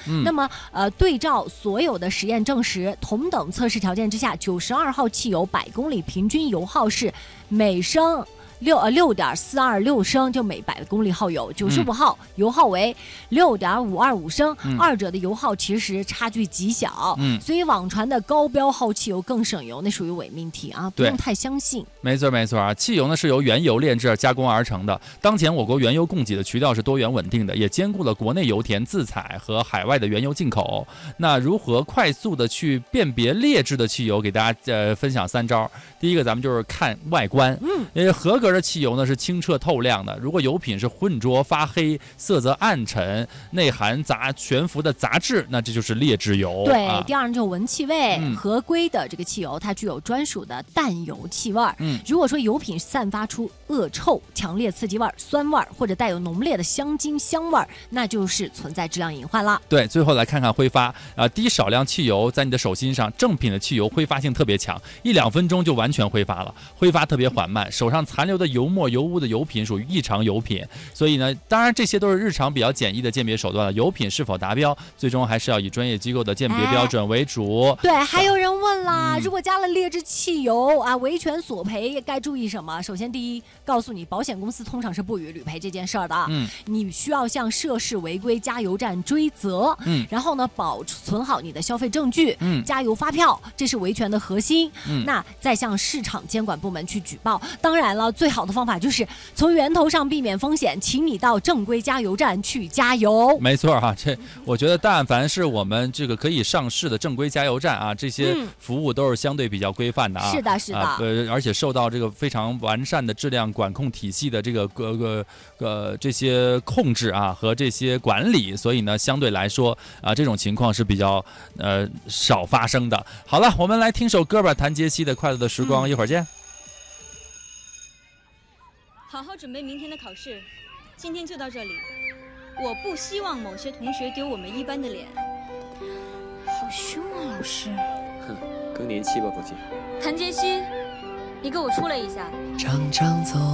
那么对照所有的实验证实，同等测试条件之下，92号汽油100公里平均油耗是每升6.426升，就每100公里耗油；95号油耗为6.525升，二者的油耗其实差距极小。所以网传的高标号汽油更省油，那属于伪命题啊，不用太相信。 没错啊，汽油呢是由原油炼制加工而成的。当前我国原油供给的渠道是多元稳定的，也兼顾了国内油田自采和海外的原油进口。那如何快速的去辨别劣质的汽油？给大家分享3招。第一个，咱们就是看外观，合格的汽油呢是清澈透亮的，如果油品是浑浊发黑，色泽暗沉，内含悬浮的杂质，那这就是劣质油。 对，第二就是闻气味，合规的这个汽油它具有专属的淡油气味。如果说油品散发出恶臭、强烈刺激味、酸味或者带有浓烈的香精香味，那就是存在质量隐患了。 对，最后来看看挥发滴少量汽油在你的手心上，正品的汽油挥发性特别强，1-2分钟就完全挥发了，挥发特别缓慢，手上残留的油墨油污的油品属于异常油品。所以呢，当然这些都是日常比较简易的鉴别手段了，油品是否达标，最终还是要以专业机构的鉴别标准为主。 对，还有人问啦，如果加了劣质汽油啊，维权索赔该注意什么？首先，第一，告诉你，保险公司通常是不予理赔这件事儿的。你需要向涉事违规加油站追责。然后呢，保存好你的消费证据，加油发票，这是维权的核心。那再向市场监管部门去举报。当然了，最好的方法就是从源头上避免风险，请你到正规加油站去加油。 没错哈，我觉得但凡是我们这个可以上市的正规加油站啊，这些服务都是相对比较规范的啊。 是的，是的。 而且受到这个非常完善的质量管控体系的这个这些控制啊和这些管理，所以呢，相对来说这种情况是比较少发生的。好了，我们来听首歌吧，谭杰希的《快乐的时光》，一会儿见。 好好准备明天的考试，今天就到这里。我不希望某些同学丢我们一班的脸。 好凶啊，老师！ 哼，更年期吧，估计。 谭杰希，你给我出来一下。 常常走